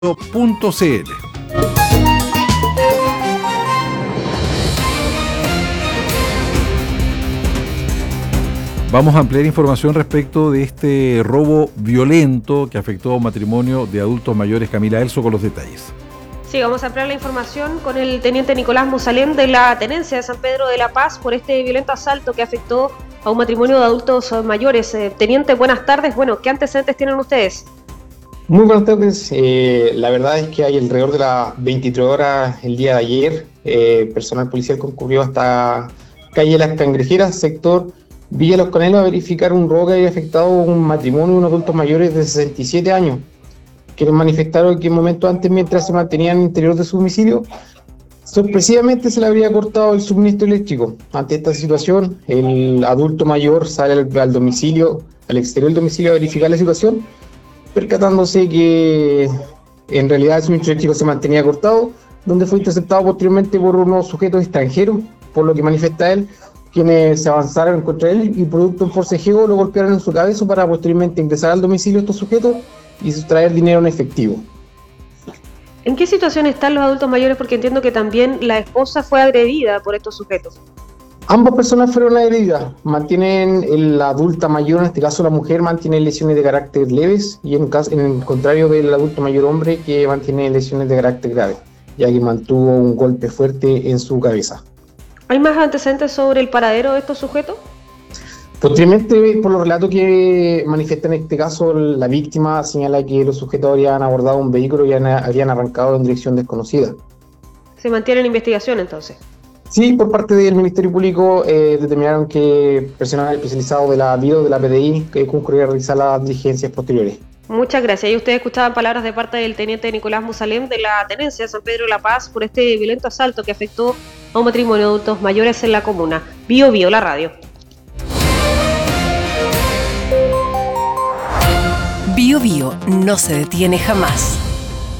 Vamos a ampliar información respecto de este robo violento que afectó a un matrimonio de adultos mayores. Camila Elso con los detalles. Sí, vamos a ampliar la información con el teniente Nicolás Musalem de la Tenencia de San Pedro de la Paz por este violento asalto que afectó a un matrimonio de adultos mayores. Teniente, buenas tardes. Bueno, ¿qué antecedentes tienen ustedes? Muy buenas tardes. La verdad es que hay alrededor de las 23 horas el día de ayer, personal policial concurrió hasta calle Las Cangrejeras, sector Villa Los Canelos, a verificar un robo que había afectado a un matrimonio de unos adultos mayores de 67 años, que les manifestaron que un momento antes, mientras se mantenían en el interior de su domicilio, sorpresivamente se le habría cortado el suministro eléctrico. Ante esta situación, el adulto mayor sale al domicilio, al exterior del domicilio, a verificar la situación, percatándose que en realidad el suministro eléctrico se mantenía cortado, donde fue interceptado posteriormente por unos sujetos extranjeros, por lo que manifiesta él, quienes se avanzaron contra él y producto de un forcejeo lo golpearon en su cabeza para posteriormente ingresar al domicilio de estos sujetos y sustraer dinero en efectivo. ¿En qué situación están los adultos mayores? Porque entiendo que también la esposa fue agredida por estos sujetos. Ambas personas fueron agredidas. Mantienen, la adulta mayor, en este caso la mujer, mantiene lesiones de carácter leves y en el contrario del adulto mayor hombre, que mantiene lesiones de carácter grave, ya que mantuvo un golpe fuerte en su cabeza. ¿Hay más antecedentes sobre el paradero de estos sujetos? Posteriormente, por los relatos que manifiesta en este caso, la víctima señala que los sujetos habrían abordado un vehículo y habrían arrancado en dirección desconocida. ¿Se mantiene en investigación entonces? Sí, por parte del Ministerio Público determinaron que personal especializado de la BIO, de la PDI, que concurrió a realizar las diligencias posteriores. Muchas gracias. Y ustedes escuchaban palabras de parte del teniente Nicolás Musalem de la Tenencia de San Pedro de la Paz por este violento asalto que afectó a un matrimonio de adultos mayores en la comuna. Bio Bio, la radio. Bio Bio no se detiene jamás.